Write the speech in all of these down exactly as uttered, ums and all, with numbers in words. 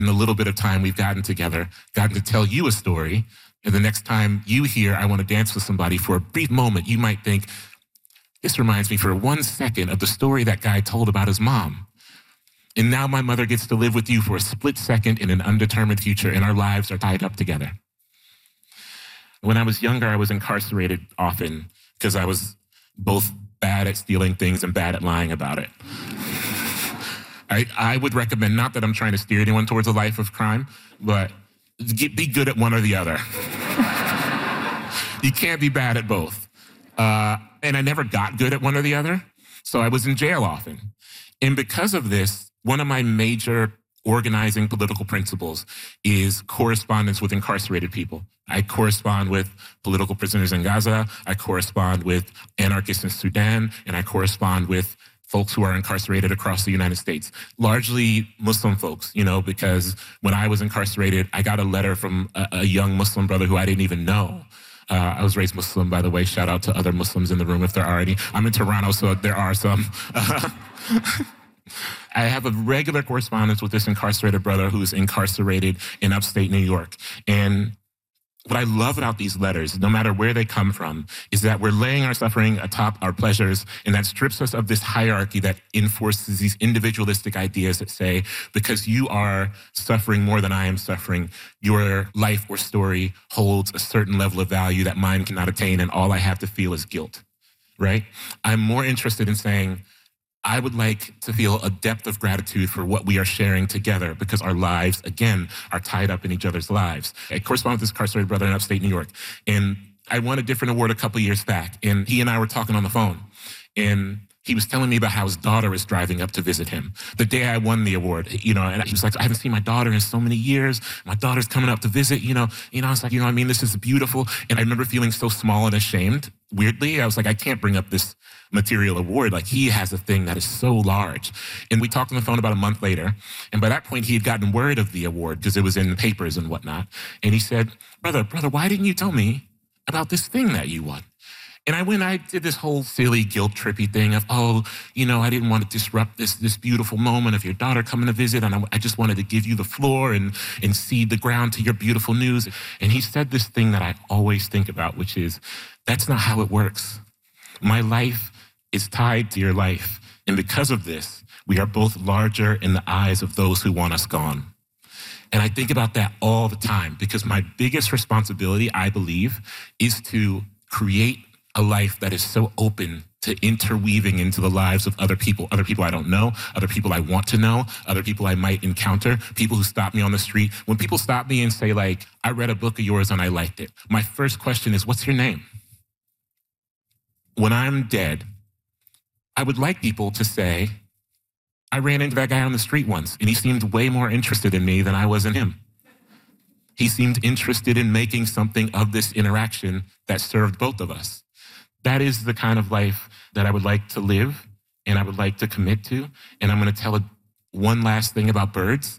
in the little bit of time we've gotten together, gotten to tell you a story. And the next time you hear, I want to dance with somebody, for a brief moment, you might think, this reminds me for one second of the story that guy told about his mom. And now my mother gets to live with you for a split second in an undetermined future, and our lives are tied up together. When I was younger, I was incarcerated often because I was both bad at stealing things and bad at lying about it. I, I would recommend, not that I'm trying to steer anyone towards a life of crime, but get, be good at one or the other. You can't be bad at both. Uh, and I never got good at one or the other, so I was in jail often. And because of this, one of my major organizing political principles is correspondence with incarcerated people. I correspond with political prisoners in Gaza, I correspond with anarchists in Sudan, and I correspond with folks who are incarcerated across the United States, largely Muslim folks, you know, because when I was incarcerated, I got a letter from a, a young Muslim brother who I didn't even know. Uh, I was raised Muslim, by the way. Shout out to other Muslims in the room if there are any. I'm in Toronto, so there are some. I have a regular correspondence with this incarcerated brother who's incarcerated in upstate New York. And what I love about these letters, no matter where they come from, is that we're laying our suffering atop our pleasures, and that strips us of this hierarchy that enforces these individualistic ideas that say, because you are suffering more than I am suffering, your life or story holds a certain level of value that mine cannot attain, and all I have to feel is guilt, right? I'm more interested in saying, I would like to feel a depth of gratitude for what we are sharing together, because our lives, again, are tied up in each other's lives. I correspond with this incarcerated brother in upstate New York, and I won a different award a couple years back, and he and I were talking on the phone, and he was telling me about how his daughter is driving up to visit him. The day I won the award, you know, and he was like, I haven't seen my daughter in so many years. My daughter's coming up to visit, you know. You know, I was like, you know what I mean? This is beautiful. And I remember feeling so small and ashamed, weirdly. I was like, I can't bring up this material award. Like, he has a thing that is so large. And we talked on the phone about a month later. And by that point, he had gotten word of the award because it was in the papers and whatnot. And he said, brother, brother, why didn't you tell me about this thing that you won? And I went, I did this whole silly guilt trippy thing of, oh, you know, I didn't want to disrupt this this beautiful moment of your daughter coming to visit, and I, I just wanted to give you the floor and, and seed the ground to your beautiful news. And he said this thing that I always think about, which is, that's not how it works. My life is tied to your life. And because of this, we are both larger in the eyes of those who want us gone. And I think about that all the time, because my biggest responsibility, I believe, is to create a life that is so open to interweaving into the lives of other people, other people I don't know, other people I want to know, other people I might encounter, people who stop me on the street. When people stop me and say, like, I read a book of yours and I liked it, my first question is, what's your name? When I'm dead, I would like people to say, I ran into that guy on the street once and he seemed way more interested in me than I was in him. He seemed interested in making something of this interaction that served both of us. That is the kind of life that I would like to live and I would like to commit to. And I'm going to tell a, one last thing about birds.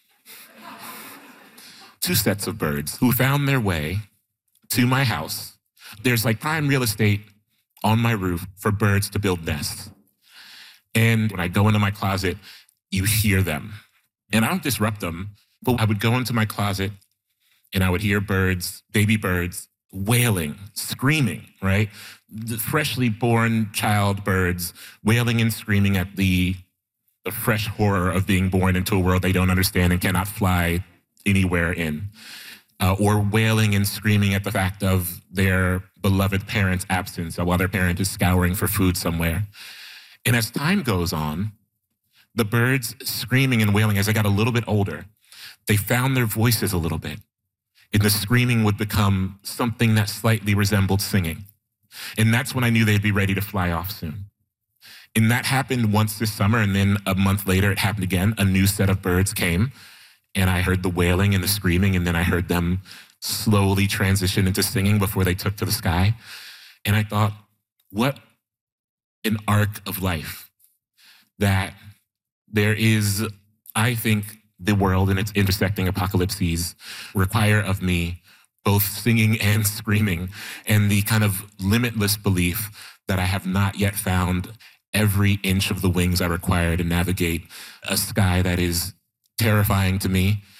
Two sets of birds who found their way to my house. There's like prime real estate on my roof for birds to build nests. And when I go into my closet, you hear them. And I don't disrupt them, but I would go into my closet and I would hear birds, baby birds, wailing, screaming, right? The freshly born child birds wailing and screaming at the, the fresh horror of being born into a world they don't understand and cannot fly anywhere in. Uh, or wailing and screaming at the fact of their beloved parent's absence while their parent is scouring for food somewhere. And as time goes on, the birds screaming and wailing, as I got a little bit older, they found their voices a little bit. And the screaming would become something that slightly resembled singing. And that's when I knew they'd be ready to fly off soon. And that happened once this summer, and then a month later it happened again. A new set of birds came, and I heard the wailing and the screaming, and then I heard them slowly transition into singing before they took to the sky. And I thought, what an arc of life that there is, I think, the world and its intersecting apocalypses require of me both singing and screaming, and the kind of limitless belief that I have not yet found every inch of the wings I require to navigate a sky that is terrifying to me.